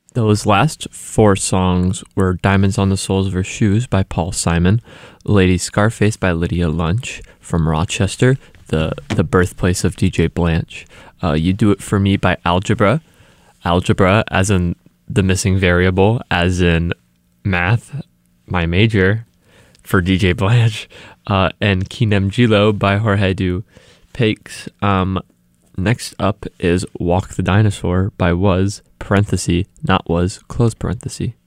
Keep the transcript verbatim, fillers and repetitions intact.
Those last four songs were Diamonds on the Soles of Her Shoes by Paul Simon, Lady Scarface by Lydia Lunch from Rochester, the, the birthplace of D J Blanche. Uh, You Do It For Me by Algebra, Algebra as in the missing variable, as in math, my major, for D J Blanche, uh, and Kinem Gilo by Jorge Du Pakes. Um, next up is Walk the Dinosaur by Was, parenthesis, not Was, close parenthesis.